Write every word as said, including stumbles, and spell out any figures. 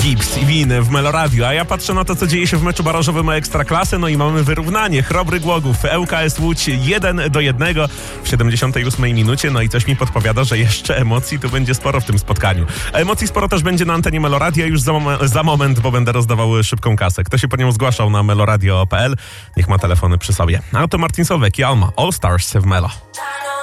Gibbs i Win w Meloradio, a ja patrzę na to, co dzieje się w meczu barażowym Ekstraklasy, no i mamy wyrównanie. Chrobry Głogów, ŁKS Łódź jeden do jednego w siedemdziesiątej ósmej minucie, no i coś mi podpowiada, że jeszcze emocji tu będzie sporo w tym spotkaniu. A emocji sporo też będzie na antenie Meloradia już za, mom- za moment, bo będę rozdawał szybką kasę. Kto się po nią zgłaszał na meloradio kropka p l, niech ma telefony przy sobie. A to Martin Solveig i Alma, All Stars w Melo.